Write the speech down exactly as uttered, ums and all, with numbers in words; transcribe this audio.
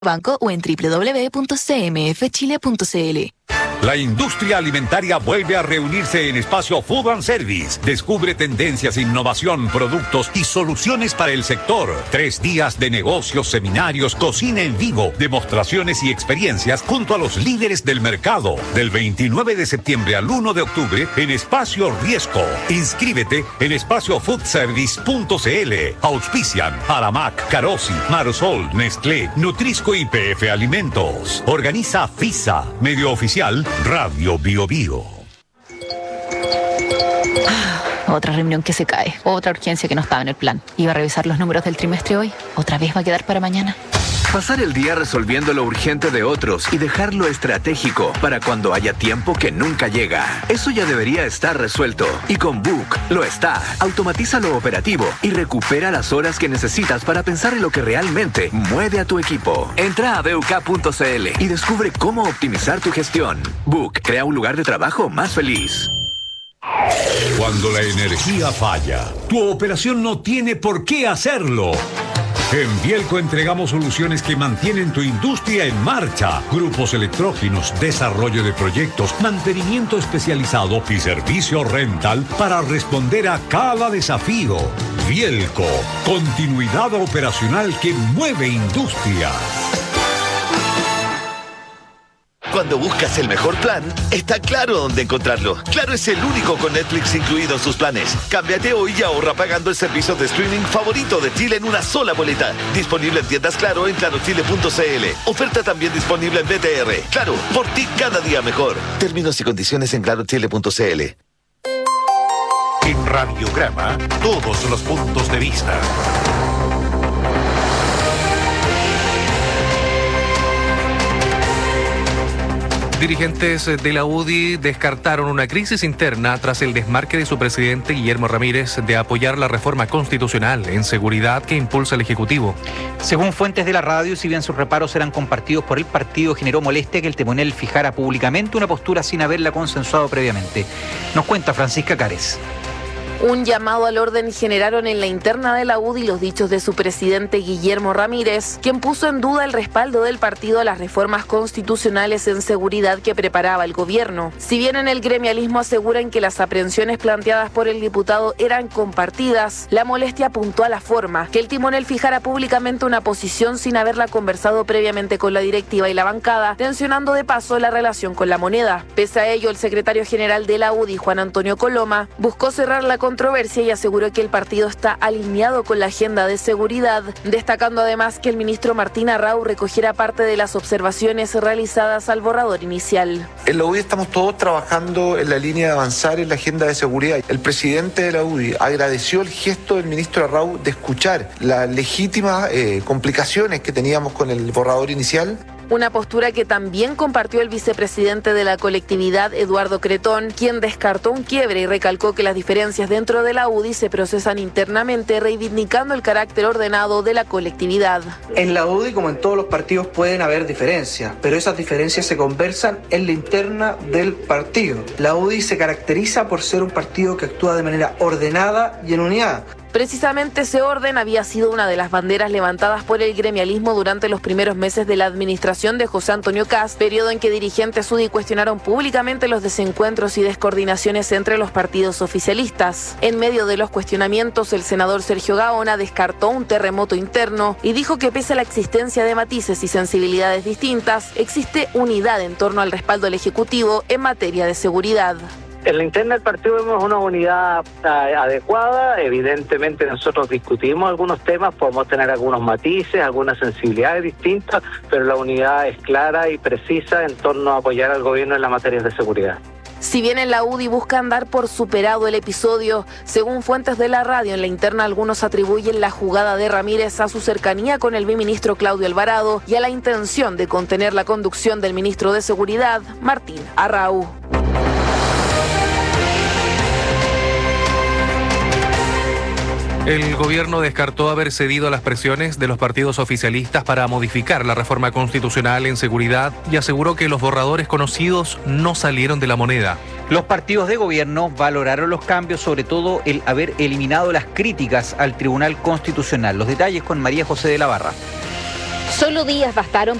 banco o en doble u doble u doble u punto c m f chile punto c l. La industria alimentaria vuelve a reunirse en Espacio Food and Service. Descubre tendencias, innovación, productos y soluciones para el sector. Tres días de negocios, seminarios, cocina en vivo, demostraciones y experiencias junto a los líderes del mercado. Del veintinueve de septiembre al uno de octubre en Espacio Riesco. Inscríbete en espacio food service punto c l. Auspician Aramac, Carosi, Marsol, Nestlé, Nutrisco y P F Alimentos. Organiza FISA, medio oficial Radio Bio Bio. Ah, otra reunión que se cae, otra urgencia que no estaba en el plan. Iba a revisar los números del trimestre hoy, otra vez va a quedar para mañana. Pasar el día resolviendo lo urgente de otros y dejar lo estratégico para cuando haya tiempo que nunca llega. Eso ya debería estar resuelto. Y con Book lo está. Automatiza lo operativo y recupera las horas que necesitas para pensar en lo que realmente mueve a tu equipo. Entra a b u k punto c l y descubre cómo optimizar tu gestión. Book crea un lugar de trabajo más feliz. Cuando la energía falla, tu operación no tiene por qué hacerlo. En Bielco entregamos soluciones que mantienen tu industria en marcha. Grupos electrógenos, desarrollo de proyectos, mantenimiento especializado y servicio rental para responder a cada desafío. Bielco, continuidad operacional que mueve industria. Cuando buscas el mejor plan, está Claro dónde encontrarlo. Claro es el único con Netflix incluido en sus planes. Cámbiate hoy y ahorra pagando el servicio de streaming favorito de Chile en una sola boleta. Disponible en tiendas Claro en claro chile punto c l. Oferta también disponible en B T R. Claro, por ti cada día mejor. Términos y condiciones en claro chile punto c l. En Radiograma, todos los puntos de vista. Dirigentes de la U D I descartaron una crisis interna tras el desmarque de su presidente Guillermo Ramírez de apoyar la reforma constitucional en seguridad que impulsa el Ejecutivo. Según fuentes de la radio, si bien sus reparos eran compartidos por el partido, generó molestia que el timonel fijara públicamente una postura sin haberla consensuado previamente. Nos cuenta Francisca Cárez. Un llamado al orden generaron en la interna de la U D I los dichos de su presidente Guillermo Ramírez, quien puso en duda el respaldo del partido a las reformas constitucionales en seguridad que preparaba el gobierno. Si bien en el gremialismo aseguran que las aprehensiones planteadas por el diputado eran compartidas, la molestia apuntó a la forma, que el timonel fijara públicamente una posición sin haberla conversado previamente con la directiva y la bancada, tensionando de paso la relación con la moneda. Pese a ello, el secretario general de la U D I, Juan Antonio Coloma, buscó cerrar la controversia y aseguró que el partido está alineado con la agenda de seguridad, destacando además que el ministro Martín Arrau recogiera parte de las observaciones realizadas al borrador inicial. En la U D I estamos todos trabajando en la línea de avanzar en la agenda de seguridad. El presidente de la U D I agradeció el gesto del ministro Arrau de escuchar las legítimas eh, complicaciones que teníamos con el borrador inicial. Una postura que también compartió el vicepresidente de la colectividad, Eduardo Cretón, quien descartó un quiebre y recalcó que las diferencias dentro de la U D I se procesan internamente, reivindicando el carácter ordenado de la colectividad. En la U D I, como en todos los partidos, pueden haber diferencias, pero esas diferencias se conversan en la interna del partido. La U D I se caracteriza por ser un partido que actúa de manera ordenada y en unidad. Precisamente ese orden había sido una de las banderas levantadas por el gremialismo durante los primeros meses de la administración de José Antonio Kast, periodo en que dirigentes U D I cuestionaron públicamente los desencuentros y descoordinaciones entre los partidos oficialistas. En medio de los cuestionamientos, el senador Sergio Gaona descartó un terremoto interno y dijo que pese a la existencia de matices y sensibilidades distintas, existe unidad en torno al respaldo del Ejecutivo en materia de seguridad. En la interna del partido vemos una unidad adecuada. Evidentemente nosotros discutimos algunos temas, podemos tener algunos matices, algunas sensibilidades distintas, pero la unidad es clara y precisa en torno a apoyar al gobierno en las materias de seguridad. Si bien en la U D I buscan dar por superado el episodio, según fuentes de la radio, en la interna algunos atribuyen la jugada de Ramírez a su cercanía con el biministro Claudio Alvarado y a la intención de contener la conducción del ministro de Seguridad, Martín Arrau. El gobierno descartó haber cedido a las presiones de los partidos oficialistas para modificar la reforma constitucional en seguridad y aseguró que los borradores conocidos no salieron de la moneda. Los partidos de gobierno valoraron los cambios, sobre todo el haber eliminado las críticas al Tribunal Constitucional. Los detalles con María José de la Barra. Solo días bastaron